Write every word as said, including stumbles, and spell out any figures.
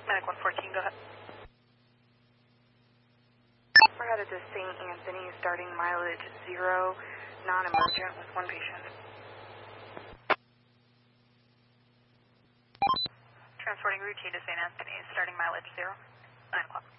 Medic one fourteen, go ahead. We're headed to Saint Anthony, starting mileage zero, non-emergent with one patient. Transporting routine to Saint Anthony, starting mileage zero, nine o'clock.